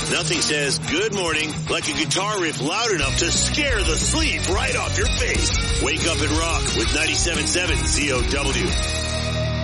Nothing says good morning like a guitar riff loud enough to scare the sleep right off your face. Wake up and rock with 97.7 ZOW.